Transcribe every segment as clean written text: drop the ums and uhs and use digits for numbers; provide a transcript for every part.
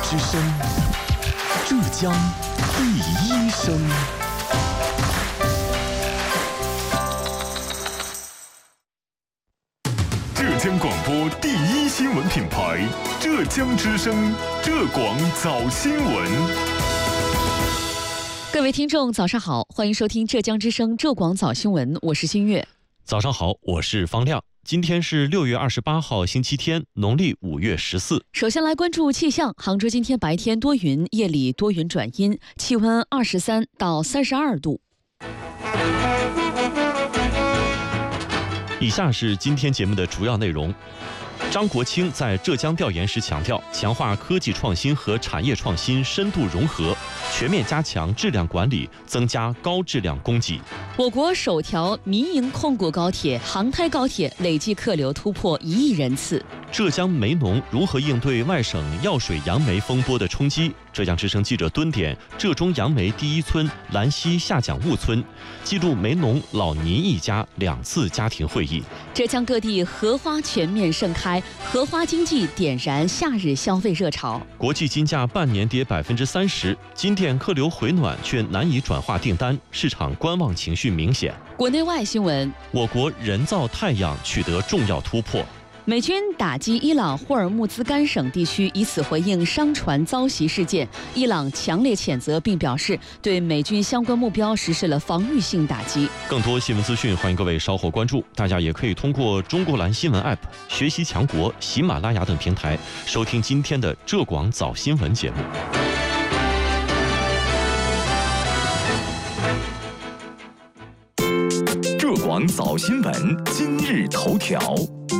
之声，浙江第一声。浙江广播第一新闻品牌，浙江之声，浙广早新闻。 各位听众，早上好，欢迎收听浙江之声浙广早新闻，我是新月。 早上好，我是方亮。今天是6月28号，星期天，农历5月14。 首先来关注气象，杭州今天白天多云，夜里多云转阴，气温23到32度。 以下是今天节目的主要内容。张国清在浙江调研时强调，强化科技创新和产业创新深度融合，全面加强质量管理，增加高质量供给。 我国首条民营控股高铁杭太高铁累计客流突破1亿人次。 浙江煤农如何应对外省药水杨梅风波的冲击？浙江之声记者蹲点浙中杨梅第一村兰溪下蒋务村，记录煤农老倪一家2次家庭会议。 浙江各地荷花全面盛开，荷花经济点燃夏日消费热潮。 国际金价半年跌30%，金店客流回暖却难以转化订单，市场观望情绪明显。 国内外新闻， 我国人造太阳取得重要突破。 美军打击伊朗霍尔木兹干省地区，以此回应商船遭袭事件。伊朗强烈谴责，并表示对美军相关目标实施了防御性打击。 更多新闻资讯，欢迎各位稍后关注。大家也可以通过中国蓝新闻 App、学习强国、喜马拉雅等平台收听今天的浙广早新闻节目。 浙广早新闻今日头条。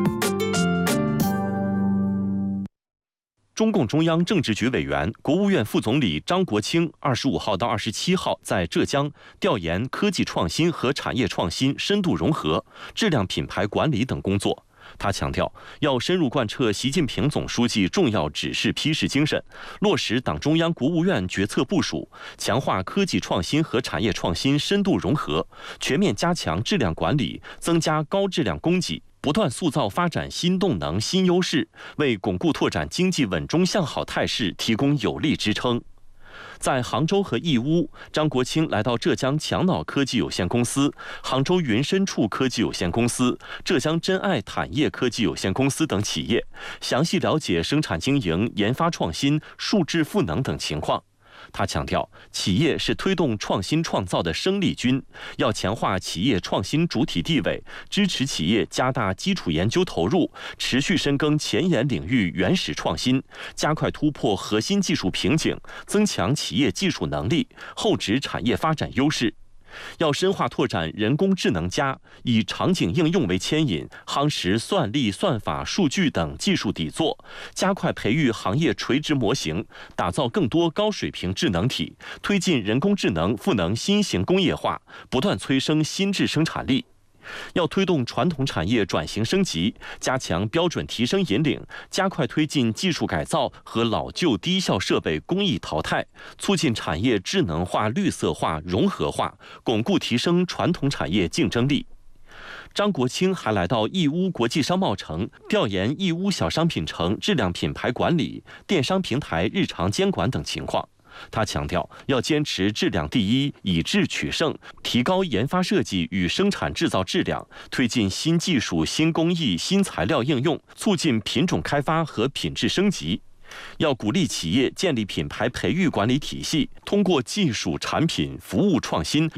中共中央政治局委员、国务院副总理张国清25号到27号在浙江调研科技创新和产业创新深度融合、质量品牌管理等工作。他强调，要深入贯彻习近平总书记重要指示批示精神，落实党中央、国务院决策部署，强化科技创新和产业创新深度融合，全面加强质量管理，增加高质量供给，不断塑造发展新动能、新优势，为巩固拓展经济稳中向好态势提供有力支撑。在杭州和义乌，张国清来到浙江强脑科技有限公司、杭州云深处科技有限公司、浙江真爱产业科技有限公司等企业，详细了解生产经营、研发创新、数字赋能等情况。他强调，企业是推动创新创造的生力军，要强化企业创新主体地位，支持企业加大基础研究投入，持续深耕前沿领域原始创新，加快突破核心技术瓶颈，增强企业技术能力、后置产业发展优势。要深化拓展人工智能加，以场景应用为牵引，夯实算力、算法、数据等技术底座，加快培育行业垂直模型，打造更多高水平智能体，推进人工智能赋能新型工业化，不断催生新质生产力。要推动传统产业转型升级，加强标准提升引领，加快推进技术改造和老旧低效设备工艺淘汰，促进产业智能化、绿色化、融合化，巩固提升传统产业竞争力。张国清还来到义乌国际商贸城，调研义乌小商品城质量品牌管理、电商平台日常监管等情况。他强调，要坚持质量第一，以质取胜，提高研发设计与生产制造质量，推进新技术、新工艺、新材料应用，促进品种开发和品质升级。要鼓励企业建立品牌培育管理体系，通过技术、产品、服务创新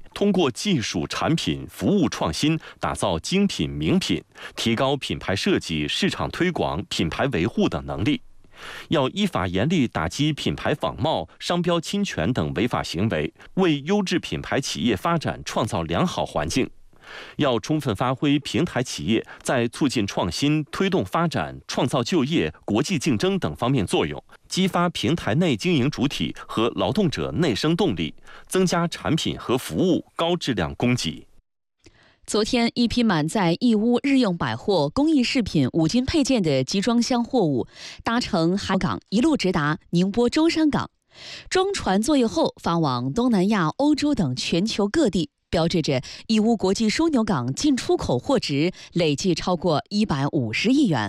打造精品、名品，提高品牌设计、市场推广、品牌维护等能力。要依法严厉打击品牌仿冒、商标侵权等违法行为，为优质品牌企业发展创造良好环境。要充分发挥平台企业在促进创新、推动发展、创造就业、国际竞争等方面作用，激发平台内经营主体和劳动者内生动力，增加产品和服务高质量供给。 昨天，一批满载义乌日用百货、工艺饰品、五金配件的集装箱货物，搭乘海港一路直达宁波舟山港，装船作业后发往东南亚、欧洲等全球各地，标志着义乌国际枢纽港进出口货值累计超过150亿元。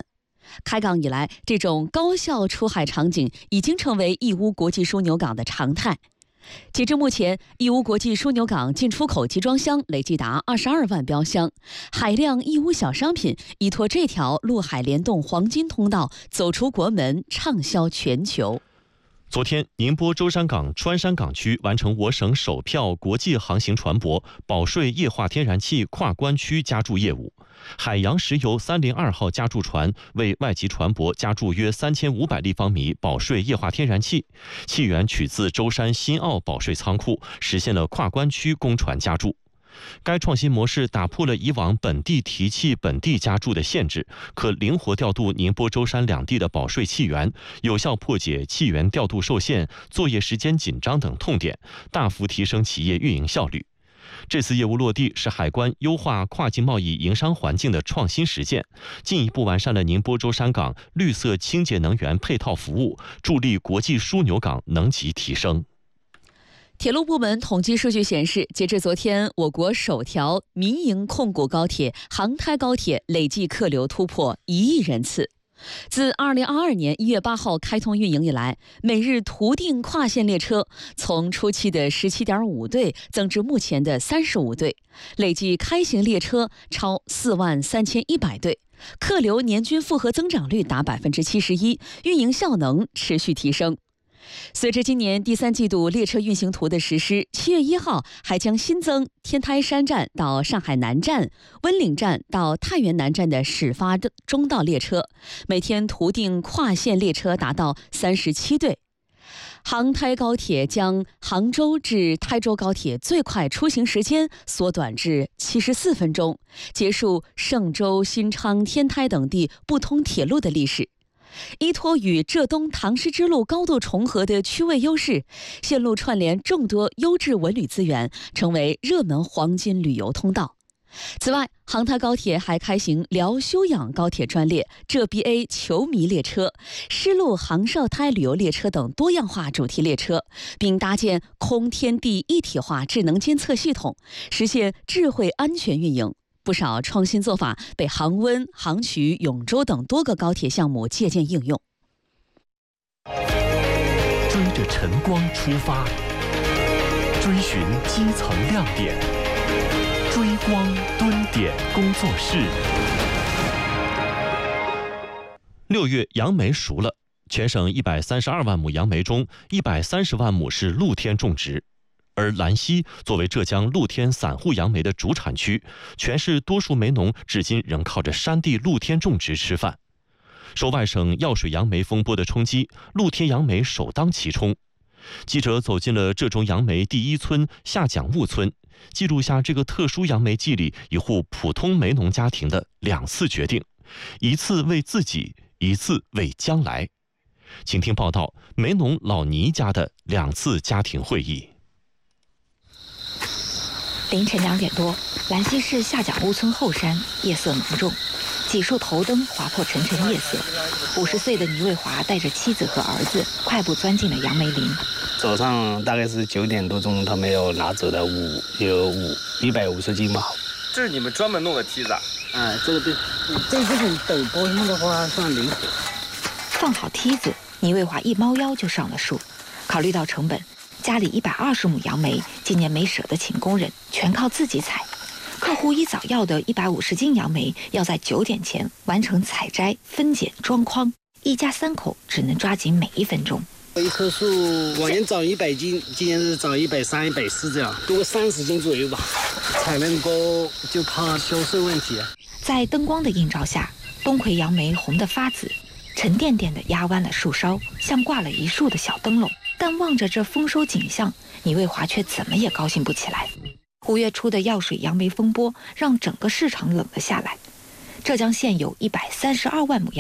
开港以来，这种高效出海场景已经成为义乌国际枢纽港的常态。截至目前，义乌国际枢纽港进出口集装箱累计达22万标箱，海量义乌小商品依托这条陆海联动黄金通道走出国门，畅销全球。 昨天，宁波舟山港川山港区完成我省首票国际航行船舶保税液化天然气跨关区加注业务。海洋石油302号加注船为外籍船舶加注约3500立方米保税液化天然气，气源取自舟山新奥保税仓库，实现了跨关区公船加注。该创新模式打破了以往本地提气、本地加注的限制，可灵活调度宁波、舟山两地的保税气源，有效破解气源调度受限、作业时间紧张等痛点，大幅提升企业运营效率。这次业务落地是海关优化跨境贸易营商环境的创新实践，进一步完善了宁波舟山港绿色清洁能源配套服务，助力国际枢纽港能级提升。 铁路部门统计数据显示，截至昨天，我国首条民营控股高铁杭台高铁累计客流突破1亿人次。自2022年1月8号开通运营以来，每日途定跨线列车从初期的17.5对增至目前的35对，累计开行列车超43100对，客流年均复合增长率达71%，运营效能持续提升。随着今年第3季度列车运行图的实施，7月1号还将新增天台山站到上海南站、温岭站到太原南站的始发中道列车，每天途定跨线列车达到37对。杭台高铁将杭州至台州高铁最快出行时间缩短至74分钟，结束嵊州、新昌、天台等地不通铁路的历史。依托与浙东唐诗之路高度重合的区位优势，线路串联众多优质文旅资源，成为热门黄金旅游通道。此外，杭台高铁还开行辽休养高铁专列、浙 BA 球迷列车、丝路杭绍台旅游列车等多样化主题列车，并搭建空天地一体化智能监测系统，实现智慧安全运营。不少创新做法被杭温、杭衢、永州等多个高铁项目借鉴应用。 追着晨光出发，追寻基层亮点，追光蹲点工作室。 6月杨梅熟了，全省132万亩杨梅中，130万亩是露天种植。而兰溪作为浙江露天散户杨梅的主产区，全市多数梅农至今仍靠着山地露天种植吃饭。受外省药水杨梅风波的冲击，露天杨梅首当其冲。记者走进了浙中杨梅第一村下蒋务村，记录下这个特殊杨梅季里一户普通梅农家庭的2次决定，一次为自己，一次为将来。请听报道，梅农老倪家的2次家庭会议。 凌晨2点多，兰溪市下蒋务村后山夜色浓重，几束头灯划破沉沉夜色。50岁的倪卫华带着妻子和儿子快步钻进了杨梅林。 早上大概是9点多钟，他们要拿走的150斤吧。 这是你们专门弄的梯子啊？ 这个对，这种陡坡弄的话算灵活。 放好梯子，倪卫华一猫腰就上了树。考虑到成本，家里120亩杨梅，今年没舍得请工人，全靠自己采。客户一早要的150斤杨梅，要在9点前完成采摘、分拣、装筐，一家3口只能抓紧每1分钟。 一棵树往年长100斤，今年是长130、140这样，多30斤左右吧。产量高就怕销售问题。 在灯光的映照下，冬葵杨梅红得发紫，沉甸甸地压弯了树梢，像挂了一树的小灯笼。但望着这丰收景象，倪卫华却怎么也高兴不起来。5月初的药水杨梅风波让整个市场冷了下来。浙江现有132万亩